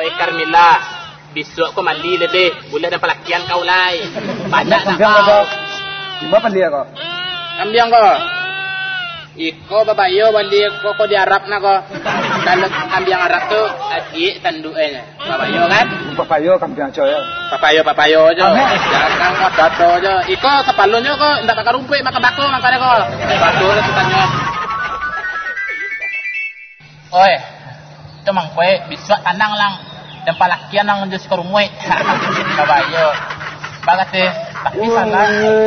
Oi Carmilla, besok kau mandi lebih. Boleh dan pelakian kau lai. Banyak nak kau. Di mana dia kau? Kambiang kau. Iko babayo bali ko di Arab na ko. Kalau kambiang Arab tu adik tandunya. Babayo kan? Papayo kambiang coy. Papayo aja. Jangan ngododo aja. Iko kepalonyo ko ndak bakar rumput makan bako makane ko. Bako lah tukannya. Oi. Itu mang kowe bisa tanang lang dan palakian nang jos ko rumwe. Babayo. Bagate tapi sana.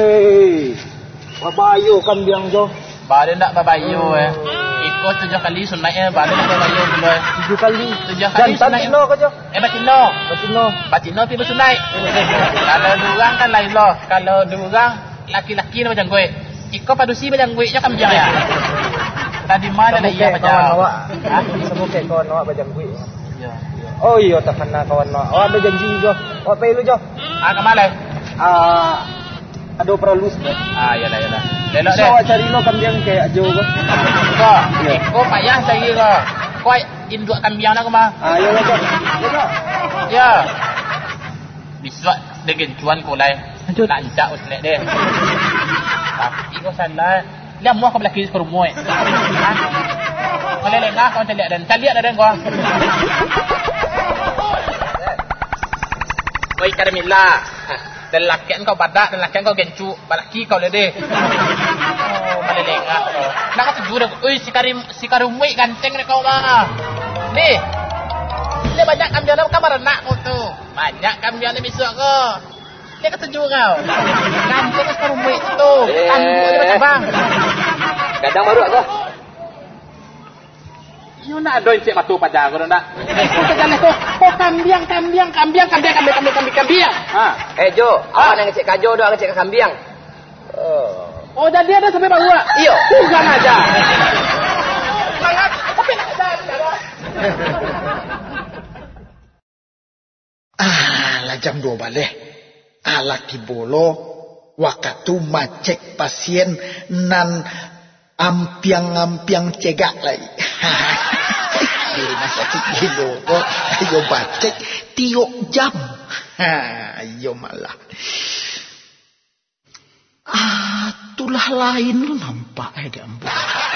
Babayo kambiang jo. Baru nak babayo ikut 7 kali sunatnya baru nak babayo dulu 7 kali. sunat Batino kau jo. batino pi bersunat. Kalau durang kan lain loh. Kalau durang laki-laki macam gue. Ikut padusi macam gue je kan bijak ya. Tadi mana dah iya macam awak. Semua ke kawan awak macam gue. Ya. Oh iya tak kena kawan awak. Awak ada janji jo. Awak pay lu jo. Ke mana? Ada peralus dah. Yalah. Lelok So awak cari lo kambiang kayak jo ke? Kau, kau payah cari kau. Kau induk kambiang nak kau mah? Ya jo. Ya. Bisa dengan cuan kau lai. Lanjak usnet deh. Tapi kau salah. Dia muah kau belaki ke rumah. Kau lelengah kau cari dan kau. Kau Carmilla. Dan lakian kau badak dan lakian kau gencu. Balaki kau lede. Malelengah kau. Nak kau tujuh dah. Ui si karumui ganteng ni kau mah. Ni. Ni banyak kambian nak kamar nak kau tu. Banyak kambian ni besok kau. Ni kau tujuh kau. Ganteng si karumui tu. Tanduk dia macam bang. Kadang baru kau. You nak doin cik matu pada aku nak. Kau jalan kau. Kau kambiang. Jo, awak nak ngecek kajo doang ngecek kambiang. Oh, jadi ada sampai bawa. Iyo. Jangan aja. Sangat. Tapi nak ada. Lah jam 2 balik. Laki bolo waktu macek pasien nan ampiang cegak lagi. Di rumah sakit gilo kok ayo bacek tiok jam. Ayo malah. Itulah lain lu nampak dia ambil.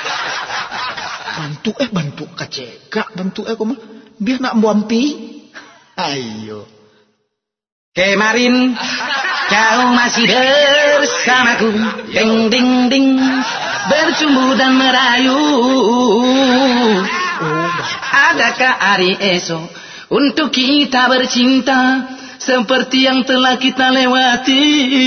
Bantu kacegak bantu kau mah biar nak buampi. Ayo. Kemarin kau masih bersamaku, ding ding ding, bercumbu dan merayu. Adakah hari esok untuk kita bercinta seperti yang telah kita lewati?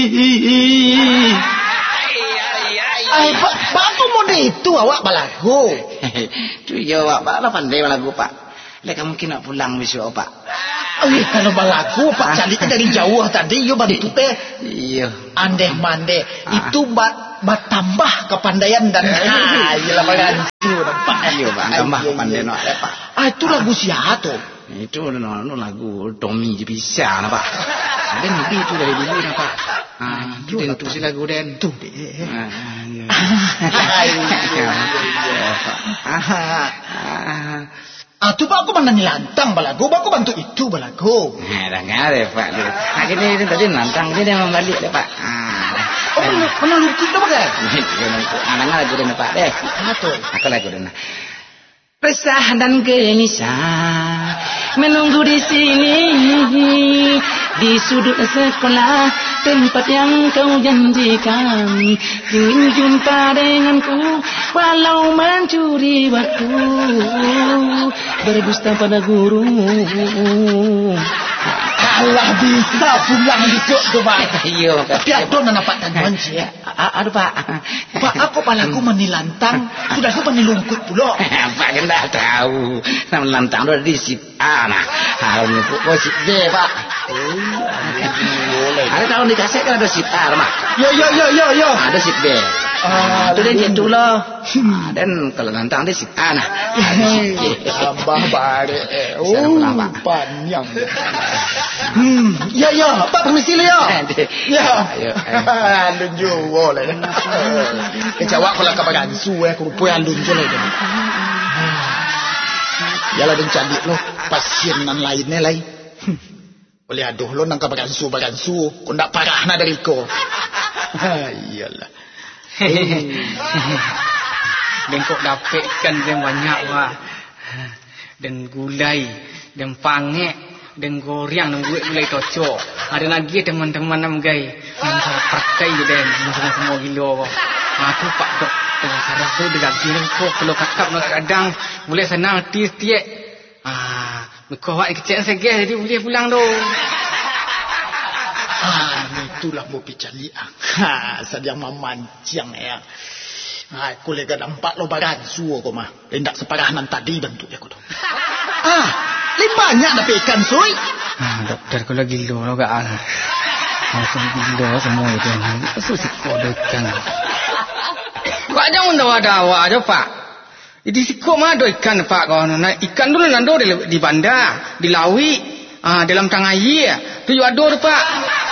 Pak mode itu awak balagu. Tu ya awak bala pandai balagu pak. Lek mungkin nak pulang besok pak. Kalau balagu pak cari dari jauh tadi yo bantu teh. Iya. Andeh mande itu bat tambah kepandaian dan iyalah bagan. Nampak Iya pak tambah kepandaian pak. Itu lagu siapa tu? Itu lagu Tommy je bisa nak pak. Ada nabi itu dari dulu nak pak. Itu si lagu den. Tu deh. Tu pak aku mana nilantang balagu, aku bantu itu balagu. Dah ngare pak. Akhirnya tadi nantang dia memang balik deh pak. Mana lukis dah pakai? Anak lagu den pak deh. Tu. Aku lagu den. Resah dan gelisah menunggu di sini di sudut sekolah tempat yang kau janjikan, ingin jumpa denganku walau mencuri waktu, berdusta pada guru. Allah bisa pulang besok tu pak. Iya tapi ada nak nampak tangan je. Aduh pak. Pak aku palaku menilantang sudah aku menilungkut pula. Pak kan dah tahu nama lantang tu di sip A nah. Harus kau sip B pak. Ada tahu di kaset kan ada sip A mak. Yo. Ada sip B. Tu dia gitu lah. Dan kalau lantang dia sip A nah. Abah balik. Panjang. Ya, Pak permisi le ya. Ya. Alun jo le. Kejawab kalau kabagan su aku rupo alun jo le. Yalah dan cari lo pasien nan lainnya lain. Boleh aduh lo nangka bagansu. Kau ndak parah na dari ko. Iyalah. Dan kau dapatkan dan banyak wah. Dan gulai, dan pangek, dan goreng, dan gulai tocok. Ada lagi teman-teman nam gay. Yang saya pakai je dan semua gila. Aku pak dok. Sarah tu dekat sini kok kalau kakak nak kadang boleh senang tiap. Kau awak kecil saja jadi boleh pulang tu. Itulah mau picari. Sedang memancing ya. Aku lega nampak lo bagansu kau mah. Hendak separah nan tadi bentuk aku tu. Lebih banyak dah ikan soy. Doktor kalau gila lo gak ah. Macam gila semua itu. Susah kau ikan. Pak jangan dawa-dawa aja pak. Di sikok mah ada ikan pak kawan. Nah, ikan dulu nando di bandar, di lawi, dalam tang air. Tu ada tu pak.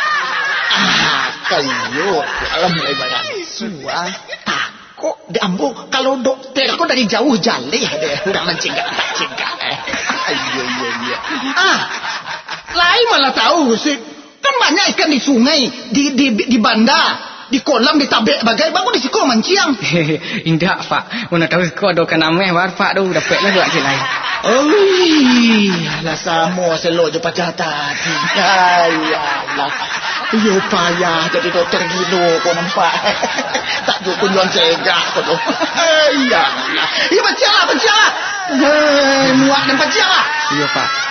Kayu, alam mulai bagansu takut di ambo kalau dokter aku dari jauh jali ada orang mencegah tak cegah. Iya. Lain malah tahu sih. Kan banyak ikan di sungai, di bandar. Di kolam, di tabek bagai bagus di siko manciang. Indah pak. Mana tahu siko ada kan ameh war pak tu dapatlah dua je lain. Lah samo selo je pacah tadi. Ayalah. Yo payah jadi dokter gilo kau nampak. Tak jauh kunjungan cegah kau tu. Ayalah. Ya bacalah. Muak dan bacalah. Iya pak.